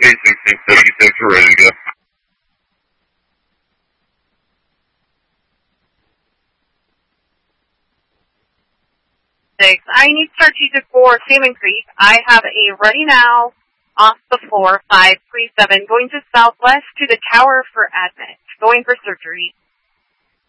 A1676 are ready to go. I need strategic for Salmon Creek. I have a ready now off the floor 537 going to southwest to the tower for admit. Going for surgery.